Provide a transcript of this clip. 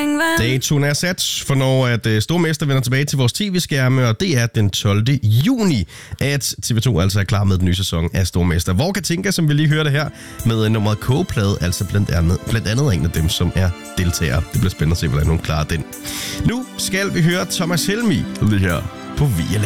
Datoen er sat for når at Stormester vender tilbage til vores tv-skærme, og det er den 12. juni, at TV2 altså er klar med den nye sæson af Stormester. Hvor Katinka, som vi lige hørte her, med nummeret K-plade, altså blandt andet en af dem, som er deltagere. Det bliver spændende at se, hvordan hun klarer den. Nu skal vi høre Thomas Helmig lige her på VLA.